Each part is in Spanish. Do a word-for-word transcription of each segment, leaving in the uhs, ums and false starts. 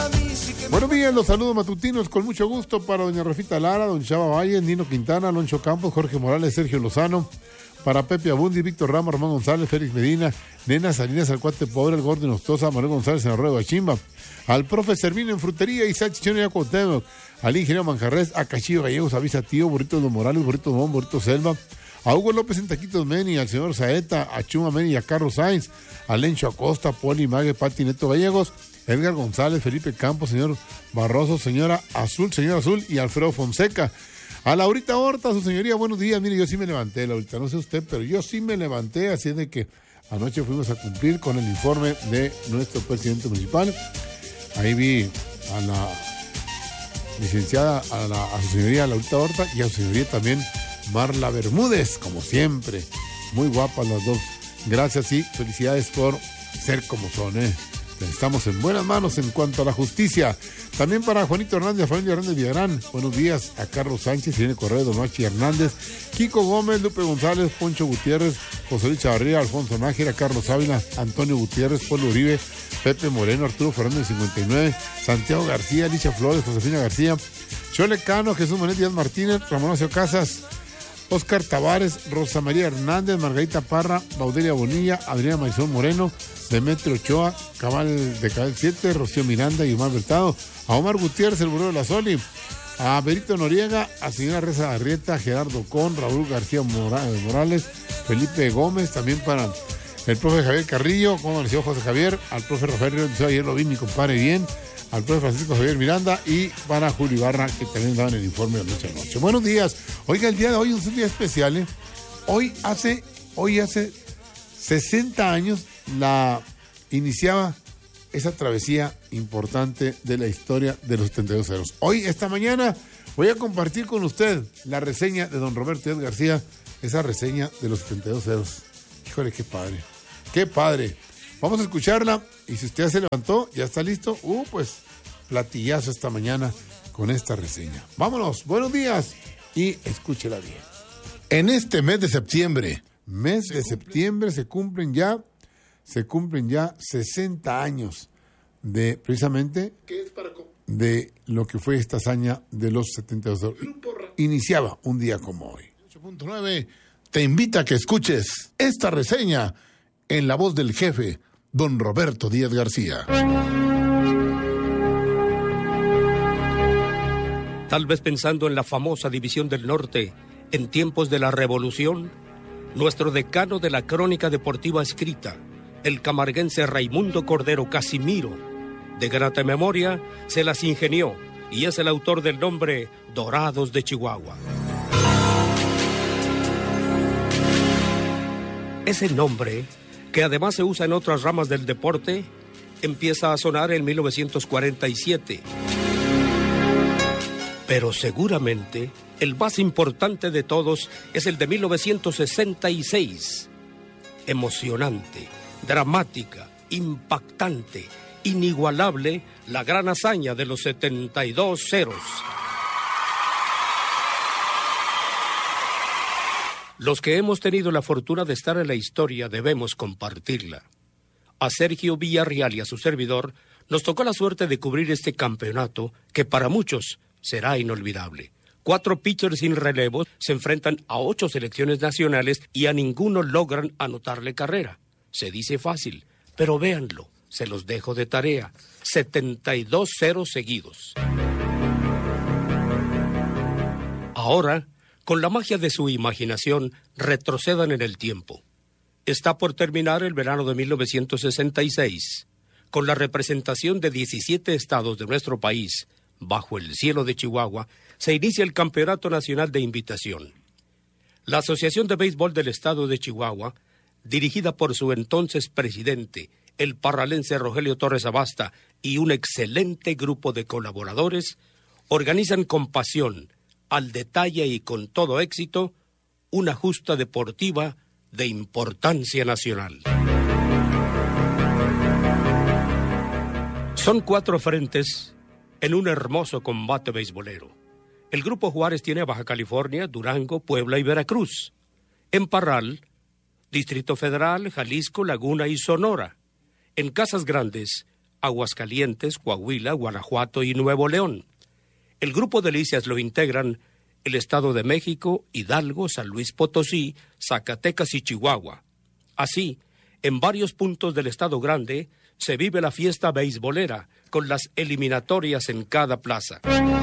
Buenos días, los saludos matutinos con mucho gusto para doña Rafita Lara, don Chava Valle, Nino Quintana, Alonso Campos, Jorge Morales, Sergio Lozano, para Pepe Abundi, Víctor Ramos, Román González, Félix Medina, Nena Salinas, al Cuate Pobre, el Gordo Nostosa, Manuel González en Arroyo de Chimba, al profe Servino en Frutería, Isaac Chichón y Acuauhtémoc, al ingeniero Manjarres, a Cachillo Gallegos, Avisa Tío, Burritos Don Morales, Burritos Don, Burritos Selva, a Hugo López en Taquitos Meni, al señor Saeta, a Chuma Meni y a Carlos Sainz, a Lencho Acosta, Poli Mague, Pati Neto Gallegos, Edgar González, Felipe Campos, señor Barroso, señora Azul, señor Azul y Alfredo Fonseca. A Laurita Horta, su señoría, buenos días. Mire, yo sí me levanté, Laurita, no sé usted, pero yo sí me levanté, así es de que anoche fuimos a cumplir con el informe de nuestro presidente municipal. Ahí vi a la licenciada, a, la, a su señoría Laurita Horta y a su señoría también Marla Bermúdez, como siempre. Muy guapas las dos. Gracias y felicidades por ser como son, ¿eh? Estamos en buenas manos en cuanto a la justicia. También para Juanito Hernández, familia Hernández Villagrán. Buenos días a Carlos Sánchez, Irene Correa, Donachi Hernández, Kiko Gómez, Lupe González, Poncho Gutiérrez, José Luis Chavarría, Alfonso Nájera, Carlos Ávila, Antonio Gutiérrez, Polo Uribe, Pepe Moreno, Arturo Fernández cincuenta y nueve, Santiago García, Alicia Flores, Josefina García, Chole Cano, Jesús Manuel Díaz Martínez, Ramón Acio Casas, Oscar Tavares, Rosa María Hernández, Margarita Parra, Baudelia Bonilla, Adriana Maizón Moreno, Demetrio Ochoa, Cabal de Cabal siete, Rocío Miranda y Omar Bertado, a Omar Gutiérrez, el burro de la Soli, a Berito Noriega, a señora Reza Arrieta, Gerardo Con, Raúl García Morales, Felipe Gómez, también para el profe Javier Carrillo, como amaneció José Javier, al profe Rafael Río, ayer lo vi, mi compadre bien, al profe Francisco Javier Miranda y para Julio Ibarra, que también daban el informe de noche a noche. Buenos días. Oiga, el día de hoy es un día especial, ¿eh? Hoy hace, hoy hace sesenta años la iniciaba esa travesía importante de la historia de los setenta y dos ceros. Hoy, esta mañana, voy a compartir con usted la reseña de don Roberto Díaz García, esa reseña de los setenta y dos ceros. Híjole, qué padre, qué padre. Vamos a escucharla y si usted ya se levantó, ya está listo, uh, pues platillazo esta mañana con esta reseña. Vámonos, buenos días y escúchela bien. En este mes de septiembre, mes de septiembre se cumplen ya, se cumplen ya sesenta años de, precisamente, de lo que fue esta hazaña de los setenta y dos ceros. Iniciaba un día como hoy. ocho punto nueve te invita a que escuches esta reseña en la voz del jefe, don Roberto Díaz García. Tal vez pensando en la famosa División del Norte, en tiempos de la Revolución, nuestro decano de la crónica deportiva escrita, el camarguense Raimundo Cordero Casimiro, de grata memoria, se las ingenió y es el autor del nombre Dorados de Chihuahua. Ese nombre, que además se usa en otras ramas del deporte, empieza a sonar en mil novecientos cuarenta y siete. Pero seguramente el más importante de todos es el de mil novecientos sesenta y seis. Emocionante, dramática, impactante, inigualable, la gran hazaña de los setenta y dos ceros. Los que hemos tenido la fortuna de estar en la historia debemos compartirla. A Sergio Villarreal y a su servidor nos tocó la suerte de cubrir este campeonato que para muchos será inolvidable. Cuatro pitchers sin relevos se enfrentan a ocho selecciones nacionales y a ninguno logran anotarle carrera. Se dice fácil, pero véanlo, se los dejo de tarea. setenta y dos ceros seguidos. Ahora, con la magia de su imaginación, retrocedan en el tiempo. Está por terminar el verano de mil novecientos sesenta y seis, con la representación de diecisiete estados de nuestro país, bajo el cielo de Chihuahua, se inicia el Campeonato Nacional de Invitación. La Asociación de Béisbol del Estado de Chihuahua, dirigida por su entonces presidente, el parralense Rogelio Torres Abasta, y un excelente grupo de colaboradores, organizan con pasión, al detalle y con todo éxito, una justa deportiva de importancia nacional. Son cuatro frentes en un hermoso combate beisbolero. El Grupo Juárez tiene a Baja California, Durango, Puebla y Veracruz. En Parral, Distrito Federal, Jalisco, Laguna y Sonora. En Casas Grandes, Aguascalientes, Coahuila, Guanajuato y Nuevo León. El grupo Delicias lo integran el Estado de México, Hidalgo, San Luis Potosí, Zacatecas y Chihuahua. Así, en varios puntos del Estado Grande se vive la fiesta beisbolera, con las eliminatorias en cada plaza.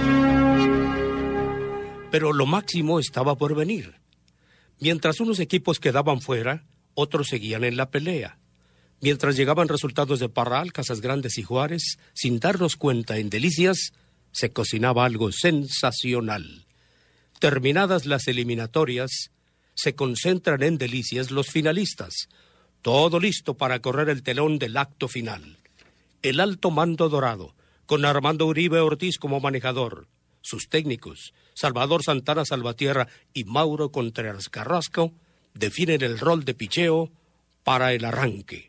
Pero lo máximo estaba por venir. Mientras unos equipos quedaban fuera, otros seguían en la pelea. Mientras llegaban resultados de Parral, Casas Grandes y Juárez, sin darnos cuenta en Delicias, se cocinaba algo sensacional. Terminadas las eliminatorias, se concentran en Delicias los finalistas. Todo listo para correr el telón del acto final. El alto mando dorado, con Armando Uribe Ortiz como manejador. Sus técnicos, Salvador Santana Salvatierra y Mauro Contreras Carrasco, definen el rol de picheo para el arranque.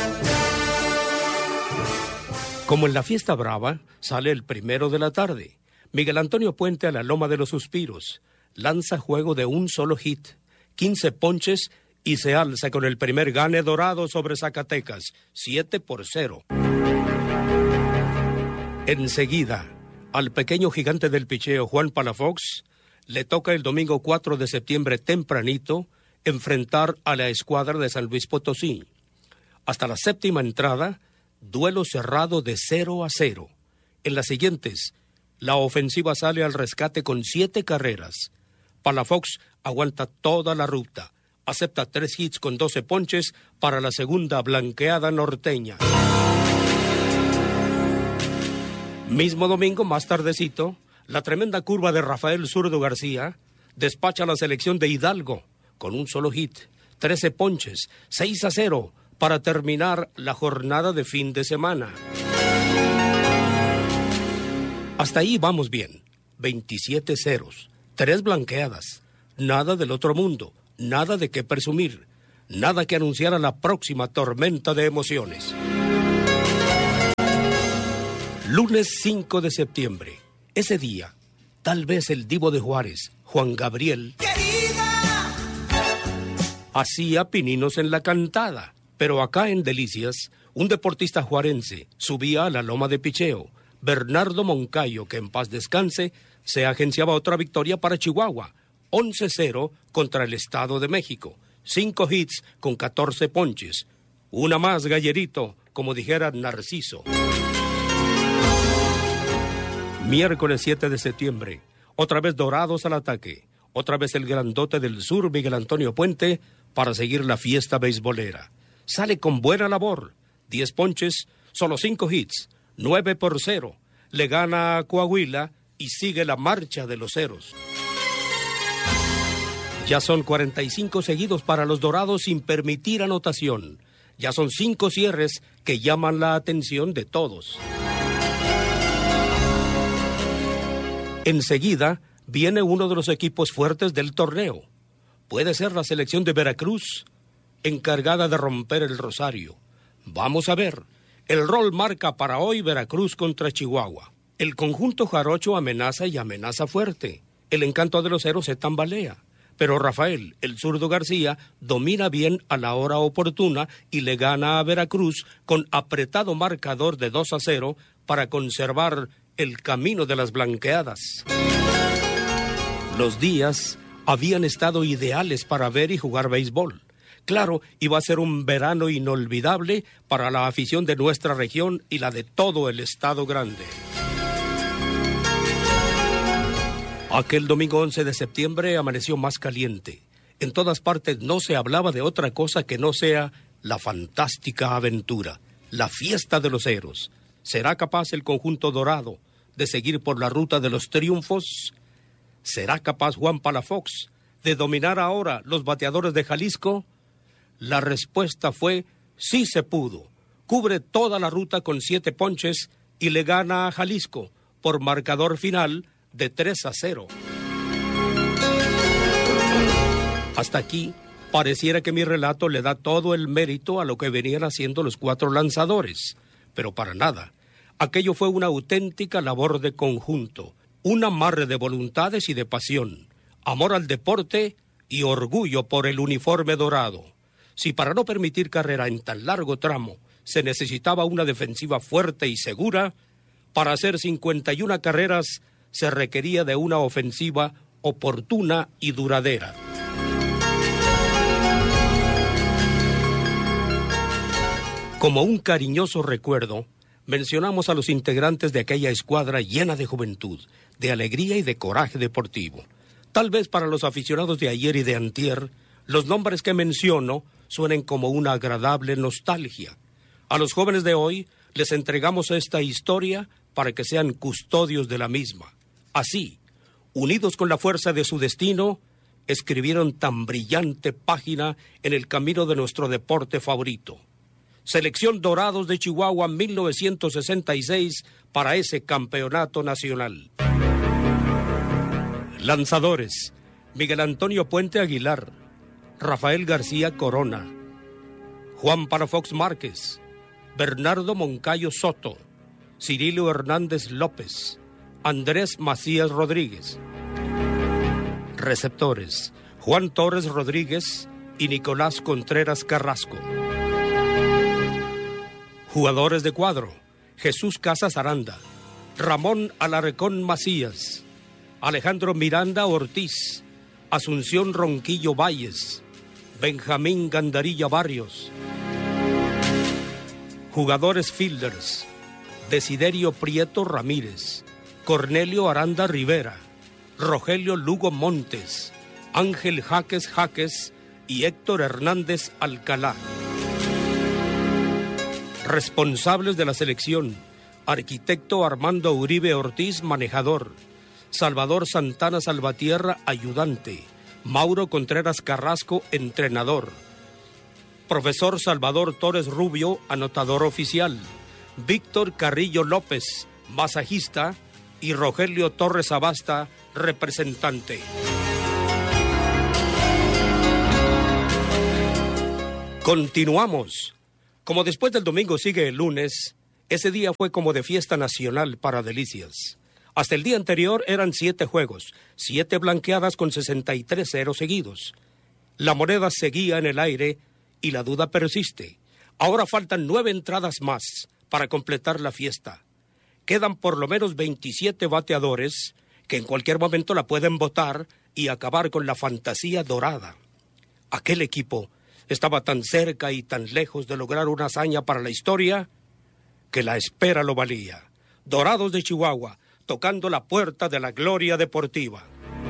Como en la fiesta brava, sale el primero de la tarde. Miguel Antonio Puente a la Loma de los Suspiros. Lanza juego de un solo hit, quince ponches y se alza con el primer gane dorado sobre Zacatecas, siete por cero. Enseguida, al pequeño gigante del picheo Juan Palafox, le toca el domingo cuatro de septiembre tempranito enfrentar a la escuadra de San Luis Potosí. Hasta la séptima entrada, duelo cerrado de cero a cero. En las siguientes, la ofensiva sale al rescate con siete carreras. Palafox aguanta toda la ruta. Acepta tres hits con doce ponches para la segunda blanqueada norteña. Mismo domingo, más tardecito, la tremenda curva de Rafael Zurdo García despacha a la selección de Hidalgo con un solo hit, trece ponches, seis a cero para terminar la jornada de fin de semana. Hasta ahí vamos bien, veintisiete ceros, tres blanqueadas, nada del otro mundo, nada de qué presumir, nada que anunciar a la próxima tormenta de emociones. Lunes cinco de septiembre. Ese día, tal vez el divo de Juárez, Juan Gabriel, ¡querida!, hacía pininos en la cantada. Pero acá en Delicias, un deportista juarense subía a la loma de picheo. Bernardo Moncayo, que en paz descanse, se agenciaba otra victoria para Chihuahua. once cero contra el Estado de México. Cinco hits con catorce ponches. Una más, Gallerito, como dijera Narciso. Miércoles siete de septiembre, otra vez Dorados al ataque, otra vez el grandote del sur, Miguel Antonio Puente, para seguir la fiesta beisbolera. Sale con buena labor, diez ponches, solo cinco hits, nueve por cero, le gana a Coahuila y sigue la marcha de los ceros. Ya son cuarenta y cinco seguidos para los Dorados sin permitir anotación. Ya son cinco cierres que llaman la atención de todos. Enseguida viene uno de los equipos fuertes del torneo. Puede ser la selección de Veracruz, encargada de romper el rosario. Vamos a ver. El rol marca para hoy Veracruz contra Chihuahua. El conjunto jarocho amenaza y amenaza fuerte. El encanto de los ceros se tambalea. Pero Rafael, el zurdo García, domina bien a la hora oportuna y le gana a Veracruz con apretado marcador de dos a cero para conservar el camino de las blanqueadas. Los días habían estado ideales para ver y jugar béisbol. Claro, iba a ser un verano inolvidable para la afición de nuestra región y la de todo el Estado Grande. Aquel domingo once de septiembre amaneció más caliente. En todas partes no se hablaba de otra cosa que no sea la fantástica aventura, la fiesta de los ceros. ¿Será capaz el conjunto dorado de seguir por la ruta de los triunfos? ¿Será capaz Juan Palafox de dominar ahora los bateadores de Jalisco? La respuesta fue sí se pudo. Cubre toda la ruta con siete ponches y le gana a Jalisco por marcador final de tres a cero. Hasta aquí pareciera que mi relato le da todo el mérito a lo que venían haciendo los cuatro lanzadores, pero para nada. Aquello fue una auténtica labor de conjunto, un amarre de voluntades y de pasión, amor al deporte y orgullo por el uniforme dorado. Si para no permitir carrera en tan largo tramo se necesitaba una defensiva fuerte y segura, para hacer cincuenta y una carreras se requería de una ofensiva oportuna y duradera. Como un cariñoso recuerdo, mencionamos a los integrantes de aquella escuadra llena de juventud, de alegría y de coraje deportivo. Tal vez para los aficionados de ayer y de antier, los nombres que menciono suenen como una agradable nostalgia. A los jóvenes de hoy les entregamos esta historia para que sean custodios de la misma. Así, unidos con la fuerza de su destino, escribieron tan brillante página en el camino de nuestro deporte favorito. Selección Dorados de Chihuahua mil novecientos sesenta y seis para ese campeonato nacional. Lanzadores: Miguel Antonio Puente Aguilar, Rafael García Corona, Juan Palafox Márquez, Bernardo Moncayo Soto, Cirilo Hernández López, Andrés Macías Rodríguez. Receptores: Juan Torres Rodríguez y Nicolás Contreras Carrasco. Jugadores de cuadro: Jesús Casas Aranda, Ramón Alarcón Macías, Alejandro Miranda Ortiz, Asunción Ronquillo Valles, Benjamín Gandarilla Barrios. Jugadores fielders: Desiderio Prieto Ramírez, Cornelio Aranda Rivera, Rogelio Lugo Montes, Ángel Jaques Jaques y Héctor Hernández Alcalá. Responsables de la selección: arquitecto Armando Uribe Ortiz, manejador; Salvador Santana Salvatierra, ayudante; Mauro Contreras Carrasco, entrenador; profesor Salvador Torres Rubio, anotador oficial; Víctor Carrillo López, masajista; y Rogelio Torres Abasta, representante. Continuamos. Como después del domingo sigue el lunes, ese día fue como de fiesta nacional para Delicias. Hasta el día anterior eran siete juegos, siete blanqueadas con sesenta y tres ceros seguidos. La moneda seguía en el aire y la duda persiste. Ahora faltan nueve entradas más para completar la fiesta. Quedan por lo menos veintisiete bateadores que en cualquier momento la pueden botar y acabar con la fantasía dorada. Aquel equipo estaba tan cerca y tan lejos de lograr una hazaña para la historia que la espera lo valía. Dorados de Chihuahua, tocando la puerta de la gloria deportiva.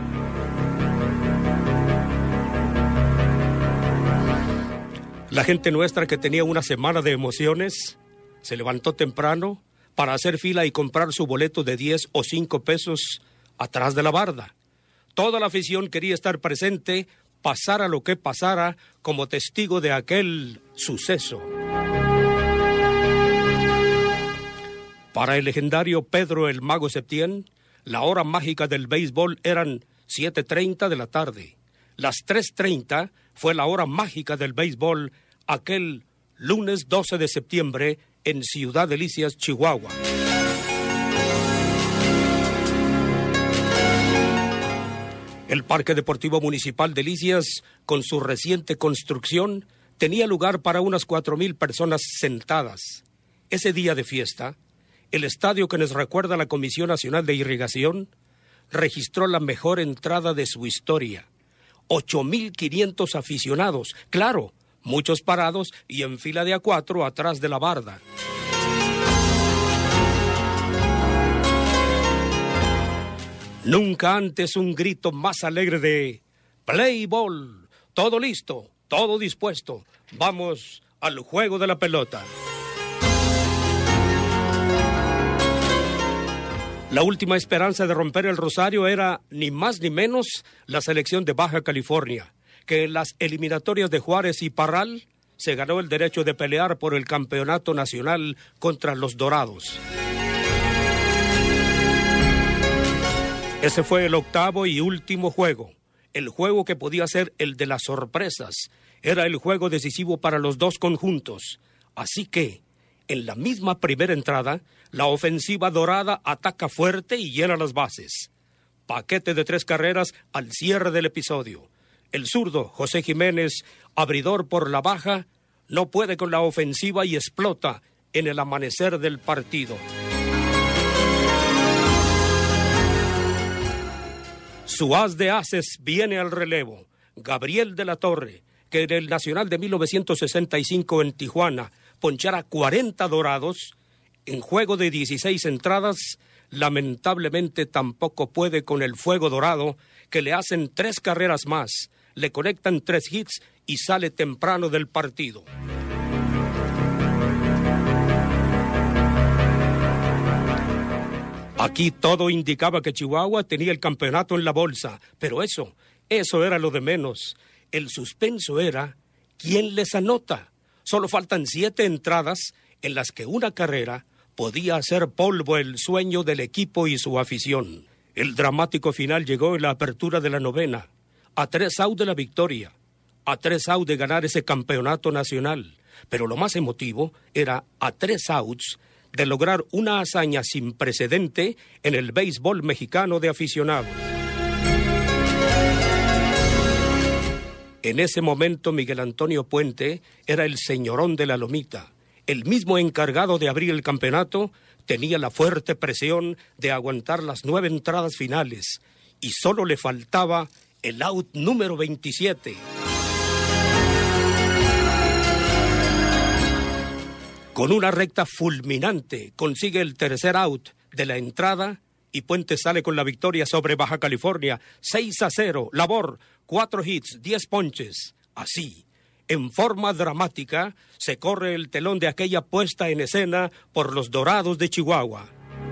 La gente nuestra, que tenía una semana de emociones, se levantó temprano para hacer fila y comprar su boleto de diez o cinco pesos atrás de la barda. Toda la afición quería estar presente, pasara lo que pasara, como testigo de aquel suceso. Para el legendario Pedro el Mago Septién, la hora mágica del béisbol eran siete treinta de la tarde. Las tres treinta fue la hora mágica del béisbol aquel lunes doce de septiembre en Ciudad Delicias, Chihuahua. El Parque Deportivo Municipal Delicias, con su reciente construcción, tenía lugar para unas cuatro mil personas sentadas. Ese día de fiesta, el estadio que nos recuerda a la Comisión Nacional de Irrigación registró la mejor entrada de su historia. ocho mil quinientos aficionados, claro, muchos parados y en fila de a cuatro atrás de la barda. Nunca antes un grito más alegre de play ball, todo listo, todo dispuesto, vamos al juego de la pelota. La última esperanza de romper el rosario era ni más ni menos la selección de Baja California, que en las eliminatorias de Juárez y Parral se ganó el derecho de pelear por el campeonato nacional contra los Dorados. Ese fue el octavo y último juego, el juego que podía ser el de las sorpresas. Era el juego decisivo para los dos conjuntos. Así que, en la misma primera entrada, la ofensiva dorada ataca fuerte y llena las bases. Paquete de tres carreras al cierre del episodio. El zurdo José Jiménez, abridor por la baja, no puede con la ofensiva y explota en el amanecer del partido. Su as de ases viene al relevo, Gabriel de la Torre, que en el Nacional de mil novecientos sesenta y cinco en Tijuana ponchara cuarenta dorados en juego de dieciséis entradas, lamentablemente tampoco puede con el Fuego Dorado, que le hacen tres carreras más, le conectan tres hits y sale temprano del partido. Aquí todo indicaba que Chihuahua tenía el campeonato en la bolsa, pero eso, eso era lo de menos. El suspenso era, ¿quién les anota? Solo faltan siete entradas en las que una carrera podía hacer polvo el sueño del equipo y su afición. El dramático final llegó en la apertura de la novena, a tres outs de la victoria, a tres outs de ganar ese campeonato nacional. Pero lo más emotivo era a tres outs de lograr una hazaña sin precedente en el béisbol mexicano de aficionados. En ese momento Miguel Antonio Puente era el señorón de la lomita. El mismo encargado de abrir el campeonato tenía la fuerte presión de aguantar las nueve entradas finales y solo le faltaba el out número veintisiete. Con una recta fulminante consigue el tercer out de la entrada y Puente sale con la victoria sobre Baja California, seis a cero, labor, cuatro hits, diez ponches. Así, en forma dramática, se corre el telón de aquella puesta en escena por los Dorados de Chihuahua.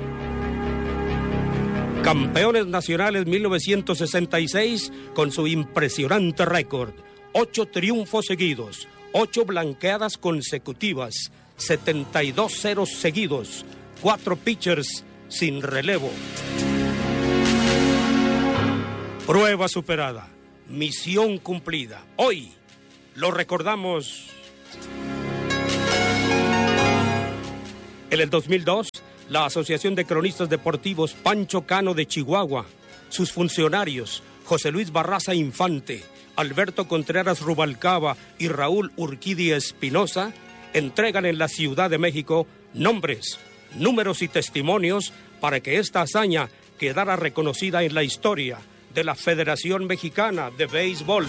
Campeones nacionales mil novecientos sesenta y seis con su impresionante récord, ocho triunfos seguidos, ocho blanqueadas consecutivas, setenta y dos ceros seguidos, cuatro pitchers sin relevo. Prueba superada, misión cumplida. Hoy lo recordamos. En el dos mil dos, la Asociación de Cronistas Deportivos Pancho Cano de Chihuahua, sus funcionarios José Luis Barraza Infante, Alberto Contreras Rubalcaba y Raúl Urquidi Espinosa, entregan en la Ciudad de México nombres, números y testimonios para que esta hazaña quedara reconocida en la historia de la Federación Mexicana de Béisbol.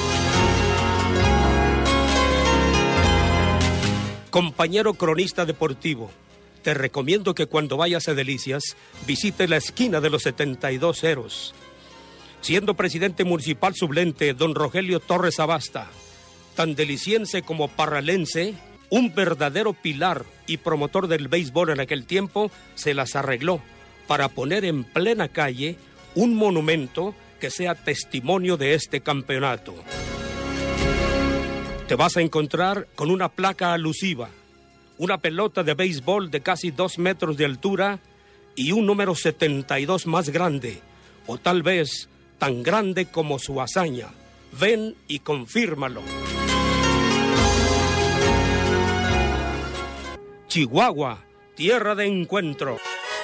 Compañero cronista deportivo, te recomiendo que cuando vayas a Delicias visite la esquina de los setenta y dos ceros. Siendo presidente municipal suplente don Rogelio Torres Abasta, tan deliciense como parralense, un verdadero pilar y promotor del béisbol en aquel tiempo, se las arregló para poner en plena calle un monumento que sea testimonio de este campeonato. Te vas a encontrar con una placa alusiva, una pelota de béisbol de casi dos metros de altura y un número setenta y dos más grande, o tal vez tan grande como su hazaña. Ven y confírmalo. Chihuahua, tierra de encuentro.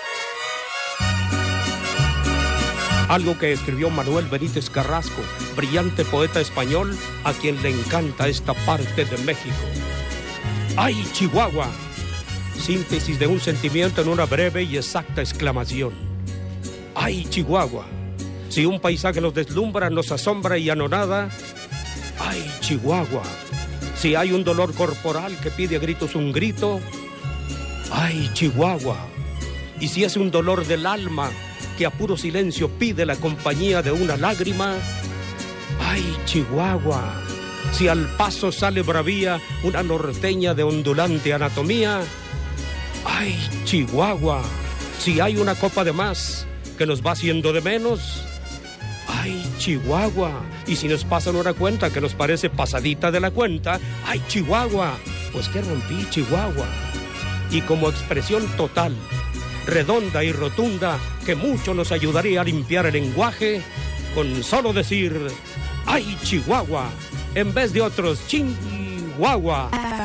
Algo que escribió Manuel Benítez Carrasco, brillante poeta español a quien le encanta esta parte de México. ¡Ay, Chihuahua! Síntesis de un sentimiento en una breve y exacta exclamación. ¡Ay, Chihuahua! Si un paisaje nos deslumbra, nos asombra y anonada, ¡ay, Chihuahua! Si hay un dolor corporal que pide a gritos un grito, ¡ay, Chihuahua! Y si es un dolor del alma que a puro silencio pide la compañía de una lágrima, ¡ay, Chihuahua! Si al paso sale bravía una norteña de ondulante anatomía, ¡ay, Chihuahua! Si hay una copa de más que nos va haciendo de menos, ¡ay, Chihuahua! Y si nos pasan una cuenta que nos parece pasadita de la cuenta, ¡ay, Chihuahua! Pues que rompí, Chihuahua. Y como expresión total, redonda y rotunda, que mucho nos ayudaría a limpiar el lenguaje, con solo decir, ¡ay, Chihuahua! En vez de otros, Chihuahua.